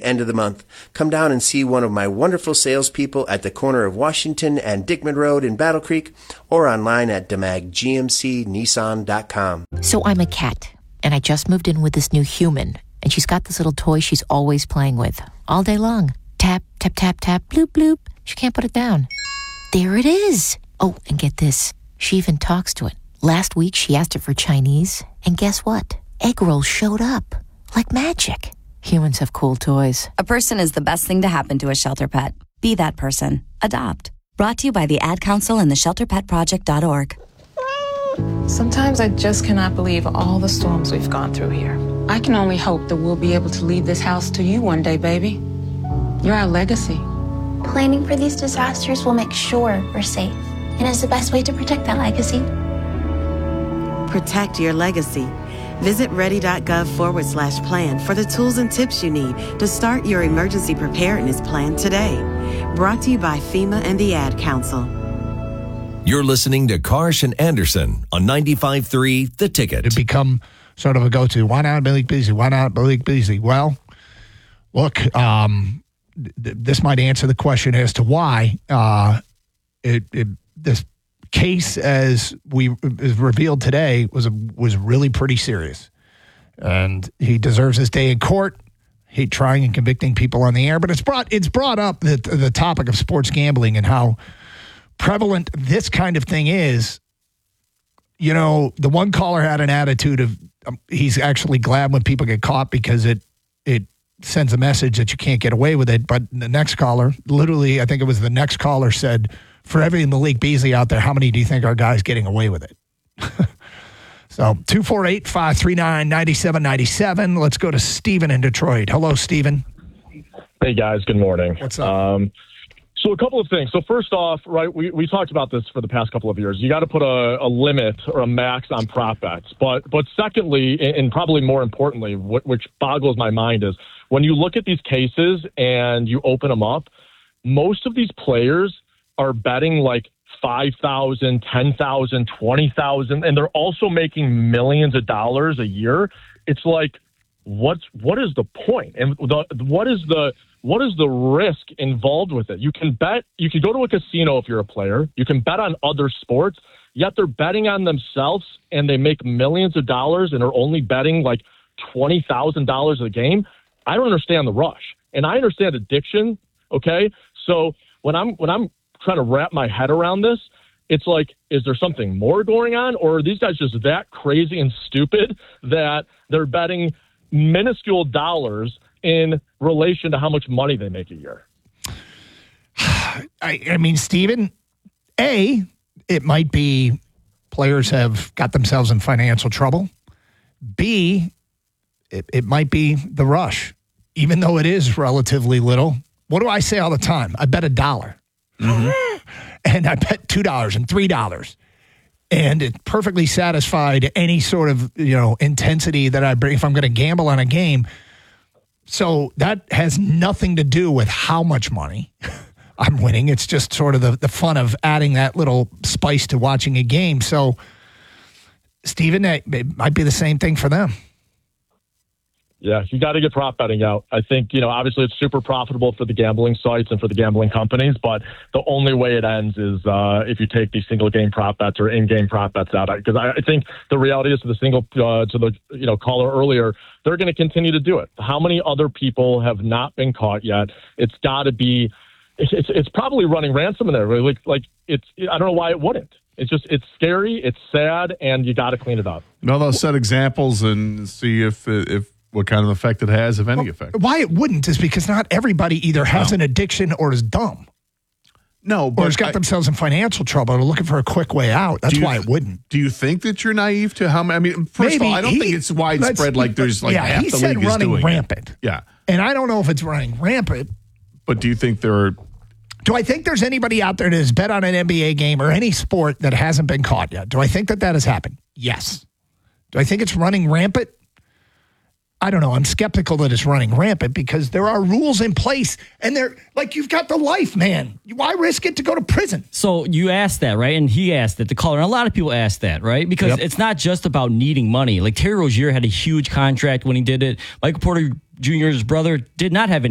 end of the month, come down and see one of my wonderful salespeople at the corner of Washington and Dickman Road in Battle Creek or online at DeMagGMCNissan.com. So I'm a cat, and I just moved in with this new human, and she's got this little toy she's always playing with all day long. Tap, tap, tap, tap, bloop, bloop. She can't put it down. There it is. Oh, and get this. She even talks to it. Last week, she asked it for Chinese, and guess what? Egg rolls showed up. Like magic. Humans have cool toys. A person is the best thing to happen to a shelter pet. Be that person. Adopt. Brought to you by the Ad Council and the ShelterPetProject.org. Sometimes I just cannot believe all the storms we've gone through here. I can only hope that we'll be able to leave this house to you one day, baby. You're our legacy. Planning for these disasters will make sure we're safe, and is the best way to protect that legacy. Protect your legacy. Visit ready.gov/plan for the tools and tips you need to start your emergency preparedness plan today. Brought to you by FEMA and the Ad Council. You're listening to Karsh and Anderson on 95.3 The Ticket. It become sort of a go-to. Why not Malik Beasley? Why not Malik Beasley? Well, look, this might answer the question as to why this case, as is revealed today, was really pretty serious, and he deserves his day in court. Hate trying and convicting people on the air, but it's brought up the topic of sports gambling and how prevalent this kind of thing is. You know, the one caller had an attitude of he's actually glad when people get caught because it sends a message that you can't get away with it. But the next caller, literally, I think it was the next caller, said, for every Malik Beasley out there, how many do you think are guys getting away with it? So 248-539-9797. Let's go to Stephen in Detroit. Hello, Stephen. Hey, guys. Good morning. What's up? So a couple of things. So first off, right, we talked about this for the past couple of years. You got to put a limit or a max on prop bets. But secondly, and probably more importantly, which boggles my mind is when you look at these cases and you open them up, most of these players are betting like 5,000, 10,000, 20,000, and they're also making millions of dollars a year. It's like, what is the point? And what is the risk involved with it? You can go to a casino if you're a player. You can bet on other sports, yet they're betting on themselves and they make millions of dollars and are only betting like $20,000 a game. I don't understand the rush. And I understand addiction, okay? So when I'm trying to wrap my head around this, it's like, is there something more going on, or are these guys just that crazy and stupid that they're betting minuscule dollars in relation to how much money they make a year? I mean, Stephen, it might be players have got themselves in financial trouble. B, it might be the rush, even though it is relatively little. What do I say all the time? I bet $1. Mm-hmm. And I bet $2 and $3. And it perfectly satisfied any sort of, intensity that I bring if I'm going to gamble on a game. So that has nothing to do with how much money I'm winning. It's just sort of the fun of adding that little spice to watching a game. So, Stephen, it might be the same thing for them. Yeah, you got to get prop betting out. I think, obviously it's super profitable for the gambling sites and for the gambling companies, but the only way it ends is if you take these single game prop bets or in-game prop bets out. Because I think the reality is to the caller earlier, they're going to continue to do it. How many other people have not been caught yet? It's got to be, it's probably running ransom in there. I don't know why it wouldn't. It's scary, it's sad, and you got to clean it up. They'll set examples and see if what kind of effect it has, if any effect. Why it wouldn't is because not everybody either has an addiction or is dumb. No, but or has got themselves in financial trouble or looking for a quick way out. That's why it wouldn't. Do you think that you're naive to how many? I mean, first of all, I don't think it's widespread like there's like half the league is doing it. He said running rampant. Yeah. And I don't know if it's running rampant. But do you think there are... Do I think there's anybody out there that has bet on an NBA game or any sport that hasn't been caught yet? Do I think that has happened? Yes. Do I think it's running rampant? I don't know. I'm skeptical that it's running rampant because there are rules in place and they're like, you've got the life, man. Why risk it to go to prison? So you asked that, right? And he asked it, the caller. And a lot of people asked that, right? Because it's not just about needing money. Like Terry Rozier had a huge contract when he did it. Michael Porter Jr.'s brother did not have any